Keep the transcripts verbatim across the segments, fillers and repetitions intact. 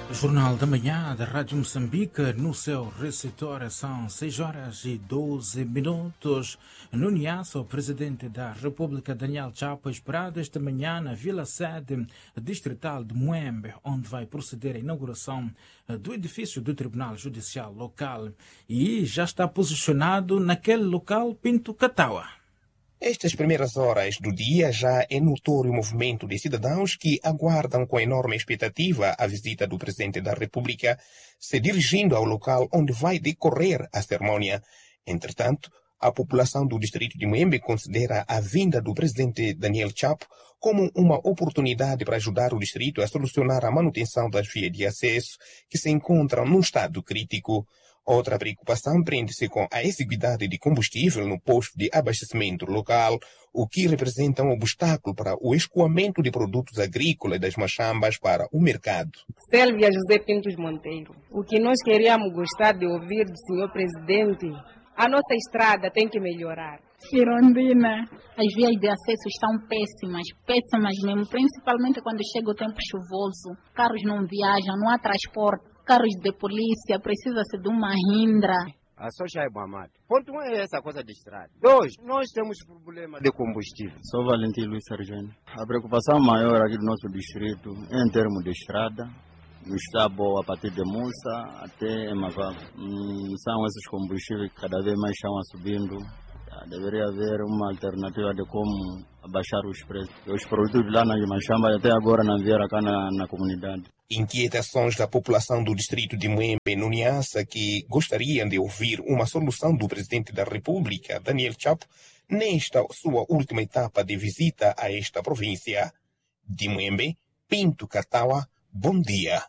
Jornal da Manhã da Rádio Moçambique, no seu receptor são seis horas e doze minutos. No Niassa, o Presidente da República, Daniel Chapo, é esperado esta manhã na Vila Sede Distrital de Muembe, onde vai proceder a inauguração do edifício do Tribunal Judicial Local. E já está posicionado naquele local Pinto Catawa. Estas primeiras horas do dia já é notório o movimento de cidadãos que aguardam com enorme expectativa a visita do Presidente da República, se dirigindo ao local onde vai decorrer a cerimônia. Entretanto, a população do distrito de Muembe considera a vinda do Presidente Daniel Chapo como uma oportunidade para ajudar o distrito a solucionar a manutenção das vias de acesso que se encontram num estado crítico. Outra preocupação prende-se com a exiguidade de combustível no posto de abastecimento local, o que representa um obstáculo para o escoamento de produtos agrícolas das machambas para o mercado. Sélvia José Pintos Monteiro, o que nós queríamos gostar de ouvir do senhor Presidente, a nossa estrada tem que melhorar. Cirondina, as vias de acesso estão péssimas, péssimas mesmo, principalmente quando chega o tempo chuvoso. Carros não viajam, não há transporte. Carros de polícia, precisa-se de uma rindra. A soja é Mohamed. Ponto um é essa coisa de estrada. Dois, nós temos problema de combustível. Sou Valentim Luiz Sargento. A preocupação maior aqui do nosso distrito é em termos de estrada. Não está boa a partir de Mussa até Mavago. Hum, são esses combustíveis que cada vez mais estão subindo. Deveria haver uma alternativa de como abaixar os preços. Os produtos lá nas machambas até agora não vieram cá na, na comunidade. Inquietações da população do distrito de Muembe, no Niassa, que gostariam de ouvir uma solução do Presidente da República, Daniel Chapo, nesta sua última etapa de visita a esta província. De Muembe, Pinto Catawa, bom dia.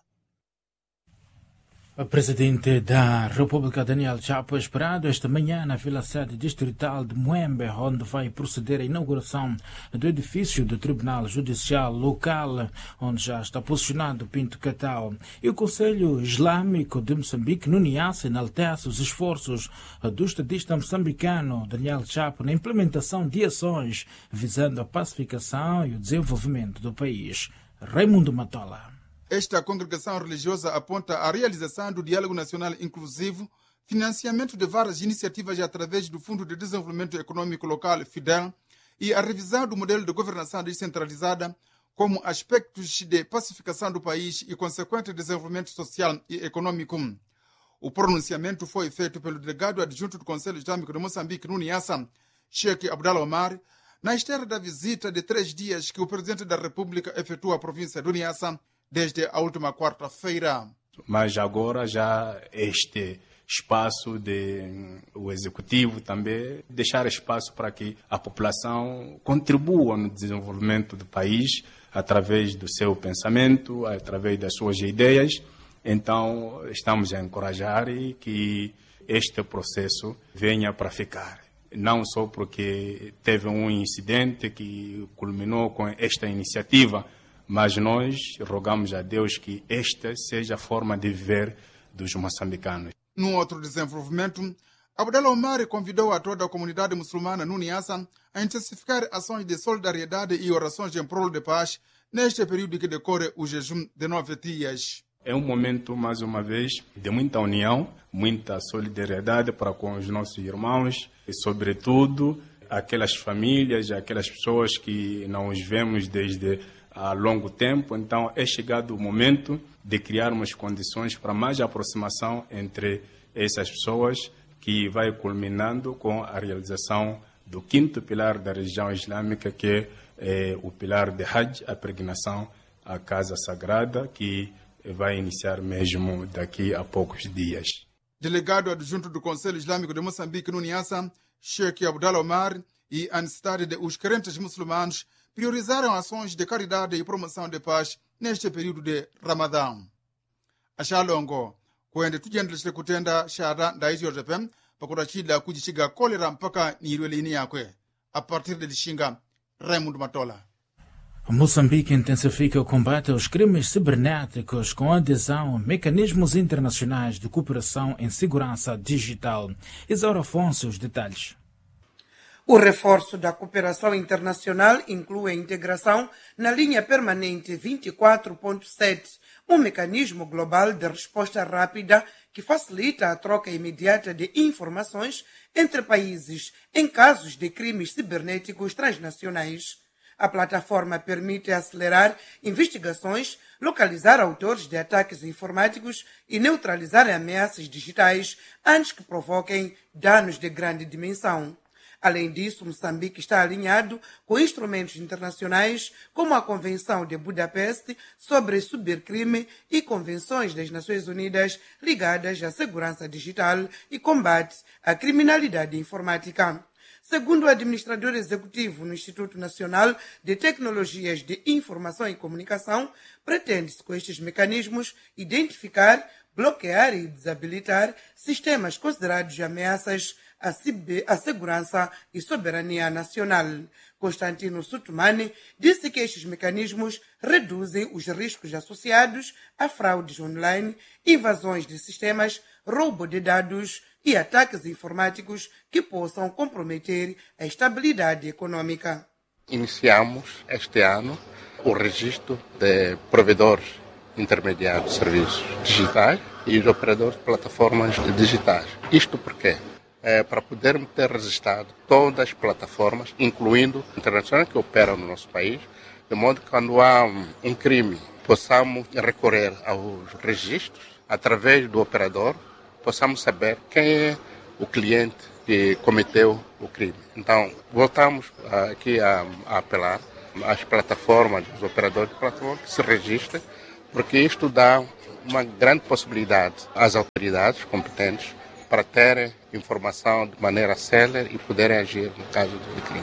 O Presidente da República, Daniel Chapo, é esperado esta manhã na Vila Sede Distrital de Muembe, onde vai proceder à inauguração do edifício do Tribunal Judicial Local, onde já está posicionado Pinto Catawa. E o Conselho Islâmico de Moçambique, no Niassa, enaltece os esforços do estadista moçambicano Daniel Chapo na implementação de ações visando a pacificação e o desenvolvimento do país. Raimundo Matola. Esta congregação religiosa aponta a realização do Diálogo Nacional Inclusivo, financiamento de várias iniciativas através do Fundo de Desenvolvimento Econômico Local, FIDEL, e a revisão do modelo de governação descentralizada como aspectos de pacificação do país e consequente desenvolvimento social e econômico. O pronunciamento foi feito pelo delegado adjunto do Conselho Islâmico de Moçambique, no Niassa, Sheikh Abdallah Omar, na esteira da visita de três dias que o Presidente da República efetua à província do Niassa, desde a última quarta-feira. Mas agora já este espaço de o executivo também deixar espaço para que a população contribua no desenvolvimento do país através do seu pensamento, através das suas ideias. Então estamos a encorajar que este processo venha para ficar. Não só porque teve um incidente que culminou com esta iniciativa, mas nós rogamos a Deus que esta seja a forma de viver dos moçambicanos. Num outro desenvolvimento, Abdallah Omar convidou a toda a comunidade muçulmana no Niassa a intensificar ações de solidariedade e orações em prol de paz neste período que decorre o jejum de nove dias. É um momento, mais uma vez, de muita união, muita solidariedade para com os nossos irmãos e, sobretudo, aquelas famílias, aquelas pessoas que não os vemos desde há longo tempo. Então é chegado o momento de criarmos condições para mais aproximação entre essas pessoas, que vai culminando com a realização do quinto pilar da religião islâmica, que é o pilar de Hajj, a peregrinação à Casa Sagrada, que vai iniciar mesmo daqui a poucos dias. Delegado adjunto do Conselho Islâmico de Moçambique, no Niassa, Sheikh Abdallah Omar, e a necessidade de os crentes muçulmanos priorizaram ações de caridade e promoção de paz neste período de Ramadão. Ashalongo, kwende tujiendeleshe kutenda shahada ndaisi yotepe pakurachida kujichiga kolera mpaka nirwelini yakwe. A partir de Lishinga, Raimundo Matola. Moçambique intensifica o combate aos crimes cibernéticos com adesão a mecanismos internacionais de cooperação em segurança digital. Isaura Afonso, os detalhes. O reforço da cooperação internacional inclui a integração na linha permanente vinte e quatro ponto sete, um mecanismo global de resposta rápida que facilita a troca imediata de informações entre países em casos de crimes cibernéticos transnacionais. A plataforma permite acelerar investigações, localizar autores de ataques informáticos e neutralizar ameaças digitais antes que provoquem danos de grande dimensão. Além disso, Moçambique está alinhado com instrumentos internacionais como a Convenção de Budapeste sobre Cibercrime e convenções das Nações Unidas ligadas à segurança digital e combate à criminalidade informática. Segundo o administrador executivo no Instituto Nacional de Tecnologias de Informação e Comunicação, pretende-se com estes mecanismos identificar, bloquear e desabilitar sistemas considerados ameaças à, à segurança e soberania nacional. Constantino Sutumani disse que estes mecanismos reduzem os riscos associados a fraudes online, invasões de sistemas, roubo de dados e ataques informáticos que possam comprometer a estabilidade econômica. Iniciamos este ano o registro de provedores intermediários de serviços digitais e os operadores de plataformas digitais. Isto porque é para podermos ter registrado todas as plataformas, incluindo internacionais que operam no nosso país, de modo que quando há um, um crime, possamos recorrer aos registros através do operador, possamos saber quem é o cliente que cometeu o crime. Então, voltamos aqui a, a apelar às plataformas, os operadores de plataformas que se registrem, porque isto dá uma grande possibilidade às autoridades competentes para terem informação de maneira célere e poderem agir no caso de crime.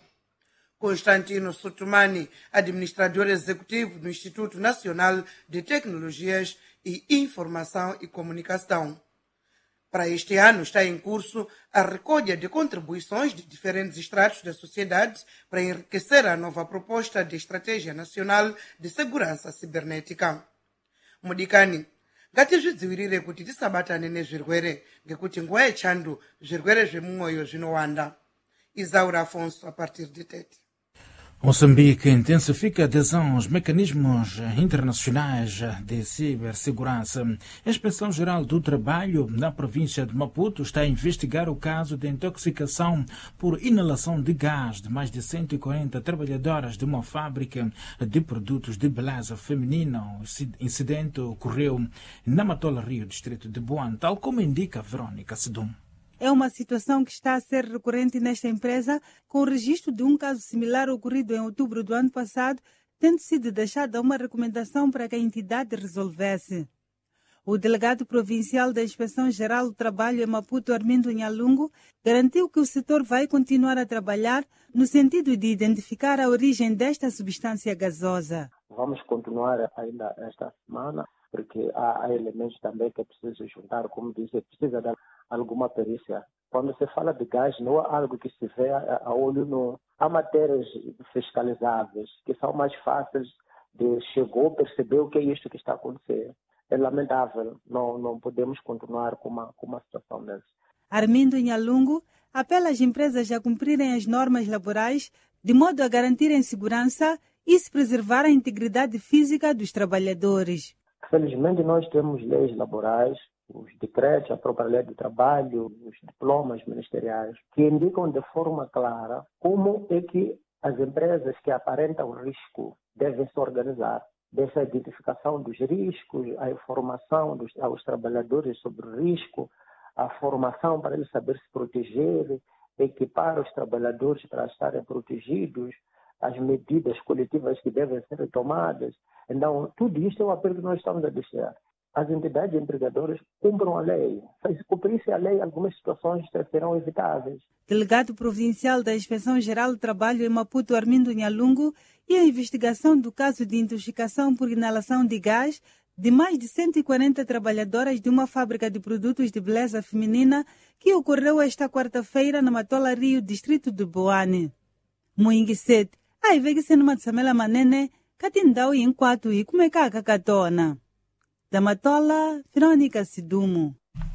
Constantino Sutumani, administrador executivo do Instituto Nacional de Tecnologias e Informação e Comunicação. Para este ano está em curso a recolha de contribuições de diferentes estratos da sociedade para enriquecer a nova proposta de Estratégia Nacional de Segurança Cibernética. Mudikani, ngati zvidzivirire kuti tisabatane nezvirwere ngekuti nguva yechando zvirwere zvemumwoyo zvinowanda. Isaura Afonso, a partir de Tete. Moçambique intensifica a adesão aos mecanismos internacionais de cibersegurança. A Inspeção-Geral do Trabalho na província de Maputo está a investigar o caso de intoxicação por inalação de gás de mais de cento e quarenta trabalhadoras de uma fábrica de produtos de beleza feminina. O incidente ocorreu na Matola Rio, distrito de Boane, tal como indica Verônica Sedum. É uma situação que está a ser recorrente nesta empresa, com o registro de um caso similar ocorrido em outubro do ano passado, tendo sido deixada uma recomendação para que a entidade resolvesse. O delegado provincial da Inspeção-Geral do Trabalho em Maputo, Armindo Nhalungo, garantiu que o setor vai continuar a trabalhar no sentido de identificar a origem desta substância gasosa. Vamos continuar ainda esta semana, porque há, há elementos também que é preciso juntar, como disse, precisa dar alguma perícia. Quando se fala de gás, não é algo que se vê a, a olho nu. Há matérias fiscalizáveis que são mais fáceis de chegou, perceber o que é isto que está acontecendo. É lamentável, não, não podemos continuar com uma, com uma situação dessa. Armindo Nhalungo apela às empresas a cumprirem as normas laborais de modo a garantirem segurança e se preservar a integridade física dos trabalhadores. Felizmente nós temos leis laborais, os decretos, a própria lei do trabalho, os diplomas ministeriais, que indicam de forma clara como é que as empresas que aparentam risco devem se organizar. Dessa identificação dos riscos, a informação dos, aos trabalhadores sobre o risco, a formação para eles saber se proteger, equipar os trabalhadores para estarem protegidos, as medidas coletivas que devem ser tomadas. Então, tudo isso é o apelo que nós estamos a deixar. As entidades empregadoras cumpram a lei. Se cumprisse a lei, algumas situações serão evitáveis. Delegado provincial da Inspeção-Geral do Trabalho em Maputo, Armindo Nhalungo, e a investigação do caso de intoxicação por inalação de gás de mais de cento e quarenta trabalhadoras de uma fábrica de produtos de beleza feminina que ocorreu esta quarta-feira na Matola Rio, distrito de Boane. Muingisete, ai vege numa tsamela manene, katindau em quatro e como é que a kakatona. Da Matola, Verônica Sidumo.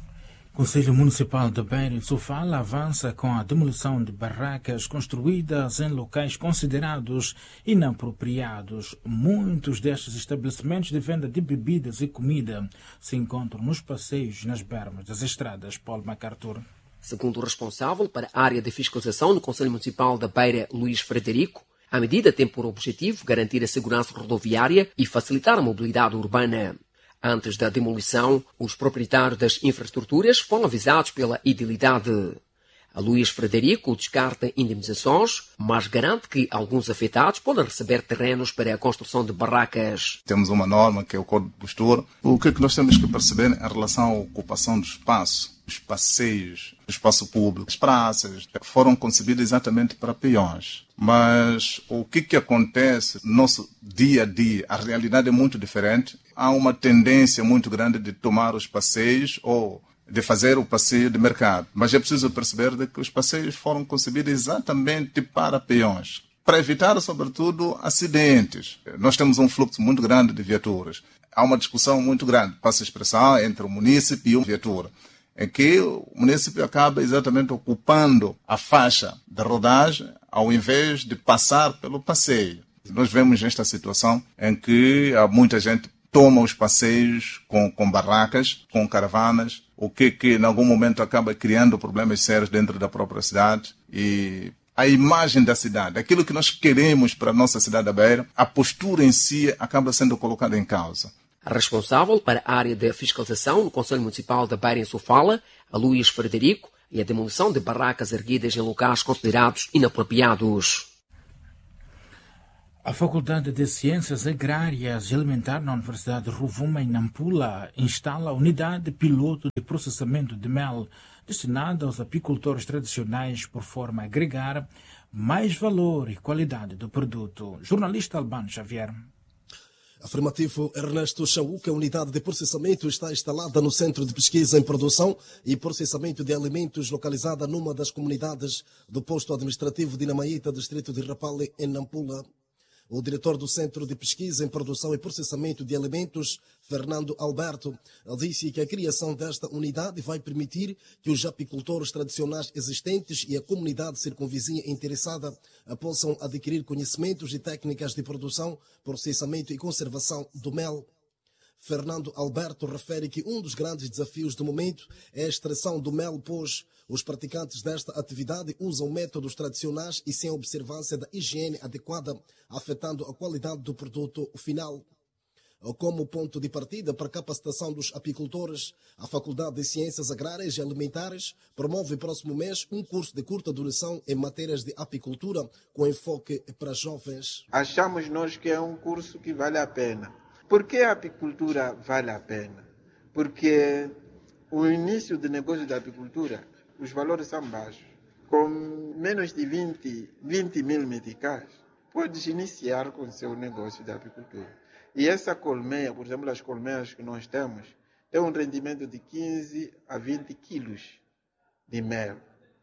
O Conselho Municipal de Beira, em Sofala, avança com a demolição de barracas construídas em locais considerados inapropriados. Muitos destes estabelecimentos de venda de bebidas e comida se encontram nos passeios nas bermas das estradas. Paulo MacArthur. Segundo o responsável para a área de fiscalização do Conselho Municipal da Beira, Luís Frederico, a medida tem por objetivo garantir a segurança rodoviária e facilitar a mobilidade urbana. Antes da demolição, os proprietários das infraestruturas foram avisados pela idilidade. A Luís Frederico descarta indemnizações, mas garante que alguns afetados podem receber terrenos para a construção de barracas. Temos uma norma que é o Código de Postura. O que é que nós temos que perceber em relação à ocupação do espaço, os passeios, o espaço público, as praças, foram concebidas exatamente para peões. Mas o que que acontece no nosso dia a dia? A realidade é muito diferente. Há uma tendência muito grande de tomar os passeios ou de fazer o passeio de mercado. Mas é preciso perceber de que os passeios foram concebidos exatamente para peões, para evitar, sobretudo, acidentes. Nós temos um fluxo muito grande de viaturas. Há uma discussão muito grande, passa a expressão, entre o munícipe e a viatura, em que o munícipe acaba exatamente ocupando a faixa de rodagem ao invés de passar pelo passeio. Nós vemos esta situação em que há muita gente toma os passeios com, com barracas, com caravanas, o que, que em algum momento acaba criando problemas sérios dentro da própria cidade. E a imagem da cidade, aquilo que nós queremos para a nossa cidade da Beira, a postura em si acaba sendo colocada em causa. A responsável para a área de fiscalização no Conselho Municipal da Beira em Sofala, a Luís Frederico, e a demolição de barracas erguidas em locais considerados inapropriados. A Faculdade de Ciências Agrárias e Alimentar na Universidade de Rovuma, em Nampula, instala a unidade piloto de processamento de mel destinada aos apicultores tradicionais por forma a agregar mais valor e qualidade do produto. Jornalista Albano Xavier. Afirmativo Ernesto Chauca, a unidade de processamento está instalada no Centro de Pesquisa em Produção e Processamento de Alimentos, localizada numa das comunidades do posto administrativo de Namaíta, distrito de Rapale, em Nampula. O diretor do Centro de Pesquisa em Produção e Processamento de Alimentos, Fernando Alberto, disse que a criação desta unidade vai permitir que os apicultores tradicionais existentes e a comunidade circunvizinha interessada possam adquirir conhecimentos e técnicas de produção, processamento e conservação do mel. Fernando Alberto refere que um dos grandes desafios do momento é a extração do mel, pois os praticantes desta atividade usam métodos tradicionais e sem observância da higiene adequada, afetando a qualidade do produto final. Como ponto de partida para a capacitação dos apicultores, a Faculdade de Ciências Agrárias e Alimentares promove próximo mês um curso de curta duração em matérias de apicultura com enfoque para jovens. Achamos nós que é um curso que vale a pena. Por que a apicultura vale a pena? Porque o início do negócio da apicultura, os valores são baixos. Com menos de vinte, vinte mil meticais, podes iniciar com o seu negócio de apicultura. E essa colmeia, por exemplo, as colmeias que nós temos, tem um rendimento de quinze a vinte quilos de mel.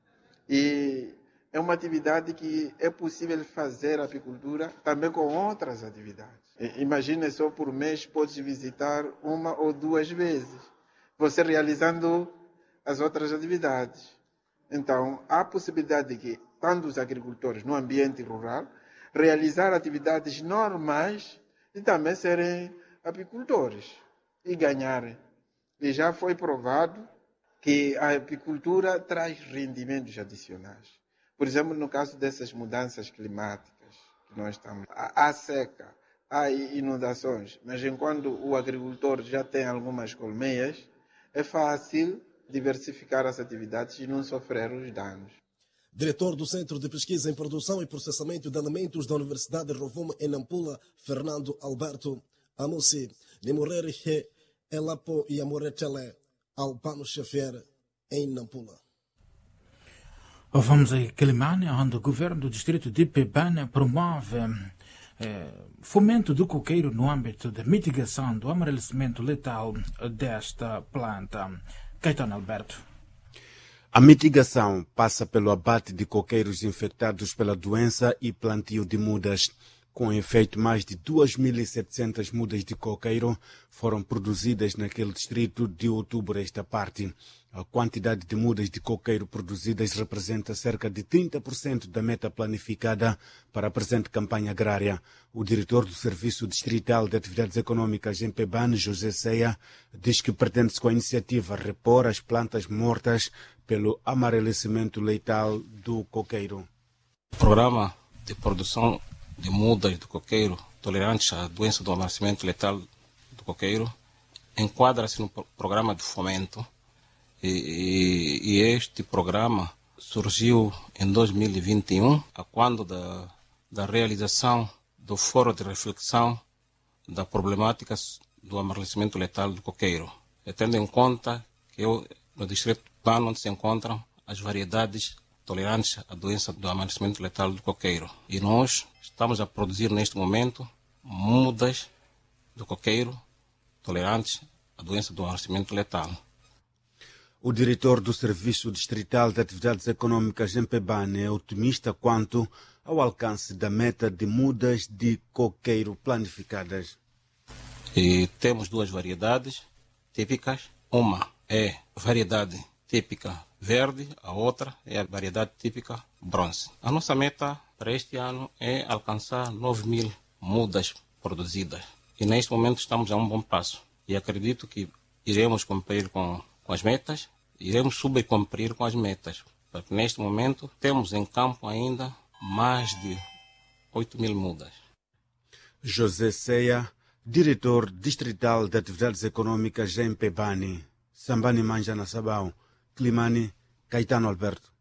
E é uma atividade que é possível fazer apicultura também com outras atividades. Imagine só, por mês podes visitar uma ou duas vezes, você realizando as outras atividades. Então, há a possibilidade de que tanto os agricultores no ambiente rural realizar atividades normais e também serem apicultores e ganharem. E já foi provado que a apicultura traz rendimentos adicionais. Por exemplo, no caso dessas mudanças climáticas que nós estamos, há seca, há inundações, mas enquanto o agricultor já tem algumas colmeias, é fácil diversificar as atividades e não sofrer os danos. Diretor do Centro de Pesquisa em Produção e Processamento de Alimentos da Universidade de Rovuma, em Nampula, Fernando Alberto Anusi. Nemorere he elapo e amoretele Albano Xavier, em Nampula. Vamos a Quelimane, onde o governo do distrito de Pebana promove eh, fomento do coqueiro no âmbito da mitigação do amarelecimento letal desta planta. Caetano Alberto. A mitigação passa pelo abate de coqueiros infectados pela doença e plantio de mudas. Com efeito, mais de duas mil e setecentas mudas de coqueiro foram produzidas naquele distrito de outubro esta parte. A quantidade de mudas de coqueiro produzidas representa cerca de trinta por cento da meta planificada para a presente campanha agrária. O diretor do Serviço Distrital de Atividades Econômicas em Pebane, José Ceia, diz que pretende-se com a iniciativa repor as plantas mortas pelo amarelecimento letal do coqueiro. O programa de produção de mudas do coqueiro tolerantes à doença do amarelecimento letal do coqueiro enquadra-se no programa de fomento. E, e, e este programa surgiu em dois mil e vinte e um, a quando da, da realização do Fórum de Reflexão da Problemática do Amarelecimento Letal do Coqueiro, e tendo em conta que eu, no Distrito Pano, onde se encontram as variedades tolerantes à doença do amarelecimento letal do coqueiro. E nós estamos a produzir neste momento mudas do coqueiro tolerantes à doença do amarelecimento letal. O diretor do Serviço Distrital de Atividades Econômicas em Pebane é otimista quanto ao alcance da meta de mudas de coqueiro planificadas. E temos duas variedades típicas. Uma é a variedade típica verde, a outra é a variedade típica bronze. A nossa meta para este ano é alcançar nove mil mudas produzidas. E neste momento estamos a um bom passo. E acredito que iremos cumprir com com as metas, iremos subcumprir com as metas. Porque neste momento temos em campo ainda mais de oito mil mudas. José Ceia, diretor distrital de Atividades Econômicas em Pebane. Sambani Manja na Sabão, Climani, Caetano Alberto.